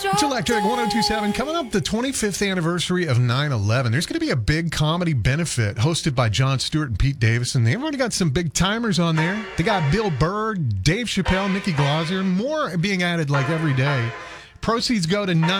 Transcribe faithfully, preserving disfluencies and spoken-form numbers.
It's Electric one oh two point seven. Coming up, the twenty-fifth anniversary of nine eleven. There's going to be a big comedy benefit hosted by Jon Stewart and Pete Davidson. They've already got some big timers on there. They got Bill Burr, Dave Chappelle, Nikki Glaser, more being added like every day. Proceeds go to nine